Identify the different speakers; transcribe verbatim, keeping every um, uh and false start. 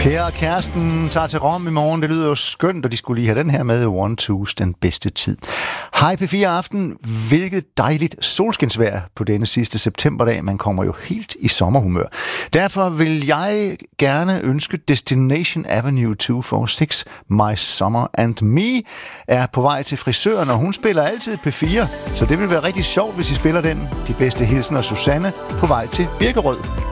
Speaker 1: Per og kæresten tager til Rom i morgen. Det lyder jo skønt, og de skulle lige have den her med. One Twos, den bedste tid. Hej P fire Aften. Hvilket dejligt solskinsvejr på denne sidste septemberdag. Man kommer jo helt i sommerhumør. Derfor vil jeg gerne ønske Destination Avenue to four six, My Summer and Me, er på vej til frisøren, og hun spiller altid P fire. Så det vil være rigtig sjovt, hvis I spiller den. De bedste hilsener, Susanne, på vej til Birkerød.